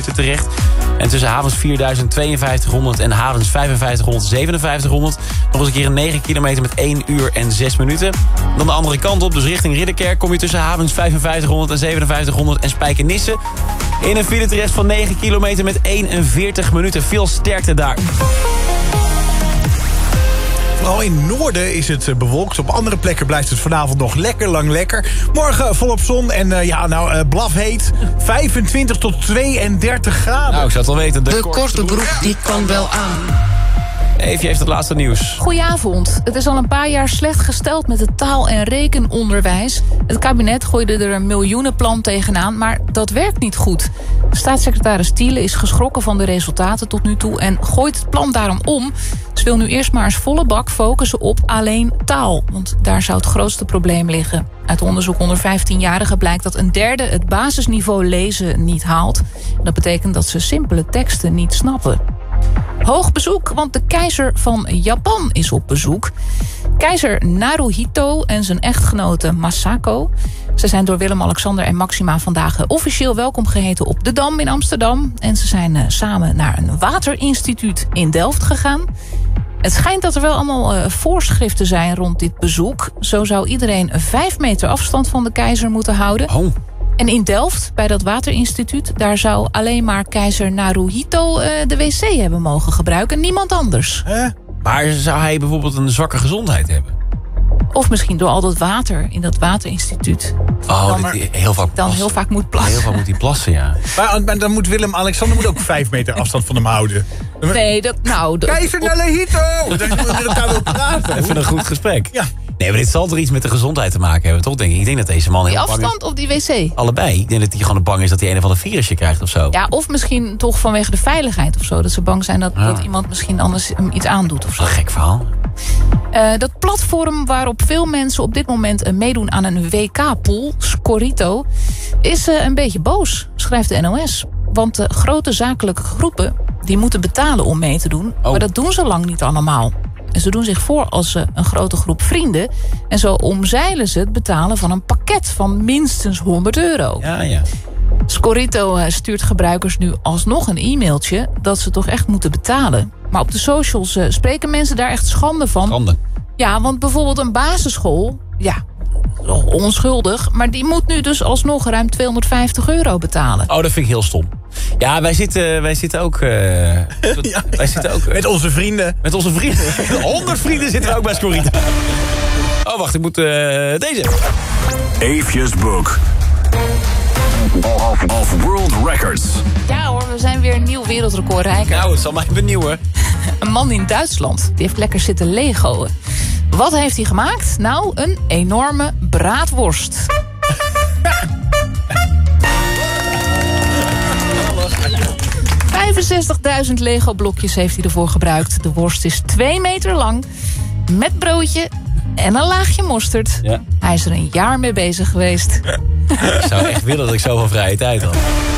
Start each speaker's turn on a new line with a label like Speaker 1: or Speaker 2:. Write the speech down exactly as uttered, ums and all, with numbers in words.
Speaker 1: minuten terecht. En tussen havens vierduizend tweeënvijftighonderd en havens vijfenvijftighonderd, zevenenvijftighonderd... nog eens een keer een negen kilometer met één uur en zes minuten. Dan de andere kant op, dus richting Ridderkerk... kom je tussen havens vijfenvijftighonderd en zevenenvijftighonderd en Spijkenisse... in een file terecht van negen kilometer met eenenveertig minuten. Veel sterkte daar.
Speaker 2: Vooral in het noorden is het bewolkt. Op andere plekken blijft het vanavond nog lekker lang lekker. Morgen volop zon en uh, ja, nou, uh, blafheet. vijfentwintig tot tweeëndertig graden.
Speaker 1: Nou, ik zou het wel weten. De,
Speaker 3: de korte broek, die kan wel aan.
Speaker 1: Eefje heeft het laatste nieuws.
Speaker 4: Goedenavond. Het is al een paar jaar slecht gesteld met het taal- en rekenonderwijs. Het kabinet gooide er een miljoenenplan tegenaan, maar dat werkt niet goed. Staatssecretaris Thiele is geschrokken van de resultaten tot nu toe en gooit het plan daarom om. Ze wil nu eerst maar eens volle bak focussen op alleen taal, want daar zou het grootste probleem liggen. Uit onderzoek onder vijftienjarigen blijkt dat een derde het basisniveau lezen niet haalt. Dat betekent dat ze simpele teksten niet snappen. Hoog bezoek, want de keizer van Japan is op bezoek. Keizer Naruhito en zijn echtgenote Masako. Ze zijn door Willem-Alexander en Maxima vandaag officieel welkom geheten op de Dam in Amsterdam. En ze zijn uh, samen naar een waterinstituut in Delft gegaan. Het schijnt dat er wel allemaal uh, voorschriften zijn rond dit bezoek. Zo zou iedereen vijf meter afstand van de keizer moeten houden.
Speaker 1: Oh.
Speaker 4: En in Delft, bij dat waterinstituut, daar zou alleen maar keizer Naruhito uh, de wc hebben mogen gebruiken. Niemand anders.
Speaker 2: Huh?
Speaker 1: Maar zou hij bijvoorbeeld een zwakke gezondheid hebben?
Speaker 4: Of misschien door al dat water in dat waterinstituut.
Speaker 1: Oh,
Speaker 4: dan
Speaker 1: dat hij heel vaak
Speaker 4: dan heel vaak moet plassen.
Speaker 1: Heel vaak moet hij plassen, ja.
Speaker 2: Maar, maar dan moet Willem-Alexander moet ook vijf meter afstand van hem houden.
Speaker 4: Nee, dat nou... Dat,
Speaker 2: Keizer Naruhito! Dan moeten we met elkaar wil praten.
Speaker 1: Even een goed gesprek.
Speaker 2: Ja.
Speaker 1: Nee, maar dit zal toch iets met de gezondheid te maken hebben, toch? Denk ik. Ik denk dat deze man heel
Speaker 4: die
Speaker 1: bang
Speaker 4: afstand
Speaker 1: is.
Speaker 4: op die wc?
Speaker 1: Allebei. Ik denk dat hij gewoon bang is dat hij een of ander virusje krijgt of zo.
Speaker 4: Ja, of misschien toch vanwege de veiligheid of zo. Dat ze bang zijn dat,
Speaker 1: Ja.
Speaker 4: dat iemand misschien anders hem iets aandoet of zo.
Speaker 1: Een gek verhaal.
Speaker 4: Uh, dat platform waarop veel mensen op dit moment uh, meedoen aan een W K-pool, Scorito, is uh, een beetje boos, schrijft de N O S. Want de grote zakelijke groepen die moeten betalen om mee te doen.
Speaker 1: Oh.
Speaker 4: Maar dat doen ze lang niet allemaal. En ze doen zich voor als uh, een grote groep vrienden. En zo omzeilen ze het betalen van een pakket van minstens honderd euro.
Speaker 1: Ja, ja.
Speaker 4: Scorito stuurt gebruikers nu alsnog een e-mailtje dat ze toch echt moeten betalen. Maar op de socials uh, spreken mensen daar echt schande van.
Speaker 1: Schande.
Speaker 4: Ja, want bijvoorbeeld een basisschool, ja, onschuldig, maar die moet nu dus alsnog ruim tweehonderdvijftig euro betalen.
Speaker 1: Oh, dat vind ik heel stom. Ja, wij zitten, wij zitten ook... Uh,
Speaker 2: Ja.
Speaker 1: Wij zitten ook... Uh,
Speaker 2: Met onze vrienden.
Speaker 1: met onze vrienden. Honderd vrienden zitten we ook bij Scorito. Oh, wacht, ik moet uh, deze.
Speaker 5: Eefjes Book. Of, of World Records.
Speaker 4: Ja hoor, we zijn weer een nieuw wereldrecord rijker.
Speaker 1: Nou, het zal mij benieuwen.
Speaker 4: Een man in Duitsland, die heeft lekker zitten legoen. Wat heeft hij gemaakt? Nou, een enorme braadworst. vijfenzestigduizend Lego-blokjes heeft hij ervoor gebruikt. De worst is twee meter lang, met broodje en een laagje mosterd.
Speaker 1: Ja.
Speaker 4: Hij is er een jaar mee bezig geweest.
Speaker 1: Ik zou echt willen dat ik zoveel vrije tijd had.